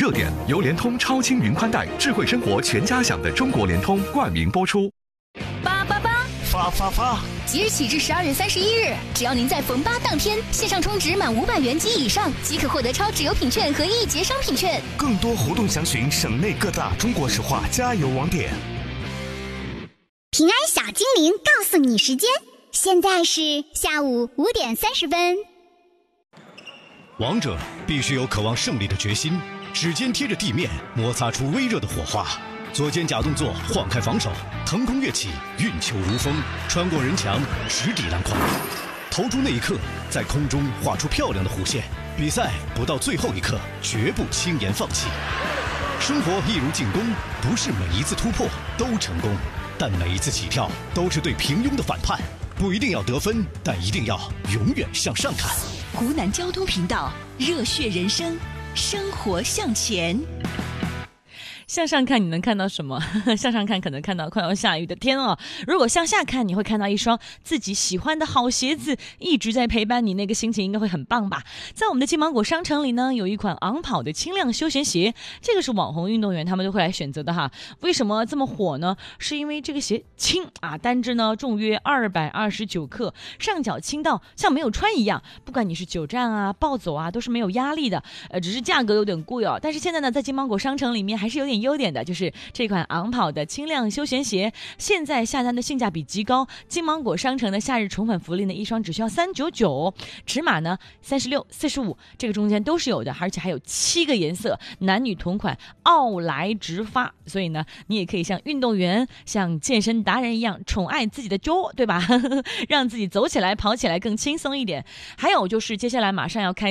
热点由联通超轻云宽带，智慧生活全家享的中国联通冠名播出。 发！ 即日起至12月31日，只要您在逢8当天线上充值满500元及以上，即可获得超值优品券和1节商品券。 更多活动详询省内各大中国石化加油网点。 平安小精灵告诉你时间，现在是下午5点30分。 王者必须有渴望胜利的决心，指尖贴着地面，摩擦出微热的火花。左肩胛动作晃开防守，腾空跃起，运球如风，穿过人墙，直抵篮筐。投出那一刻，在空中画出漂亮的弧线。比赛不到最后一刻，绝不轻言放弃。生活一如进攻，不是每一次突破都成功，但每一次起跳都是对平庸的反叛。不一定要得分，但一定要永远向上看。 湖南交通频道，热血人生，生活向前。 向上看你能看到什么？向上看可能看到快要下雨的天哦。如果向下看，你会看到一双自己喜欢的好鞋子一直在陪伴你，那个心情应该会很棒吧。在我们的金芒果商城里呢，有一款昂跑的轻量休闲鞋，这个是网红运动员他们都会来选择的哈。为什么这么火呢？是因为这个鞋轻啊，单只呢重约229克，上脚轻到像没有穿一样，不管你是久站啊、暴走啊，都是没有压力的。只是价格有点贵哦。但是现在呢，在金芒果商城里面还是有点优点的，就是这款昂跑的轻量休闲鞋，现在下单的性价比极高。金芒果商城的夏日宠粉福利呢，一双只需要399，尺码呢36、45，这个中间都是有的，而且还有7个颜色，男女同款，奥莱直发。所以呢，你也可以像运动员、像健身达人一样宠爱自己的脚，对吧？让自己走起来、跑起来更轻松一点。还有就是接下来马上要开